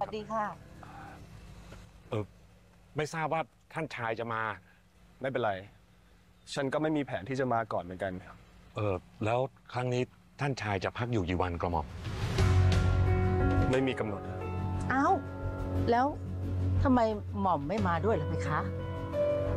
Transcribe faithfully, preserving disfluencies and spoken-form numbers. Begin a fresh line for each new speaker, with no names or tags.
สดีค่ะ
เออไม่ทราบว่าท่านชายจะมา
ไม่เป็นไรฉันก็ไม่มีแผนที่จะมาก่อนเหมือนกัน
เออแล้วครั้งนี้ท่านชายจะพักอยู่กี่วันกระหม่อม
ไม่มีกำหนด
เอ้าแล้วทำไมหม่อมไม่มาด้วยล่ะเพคะ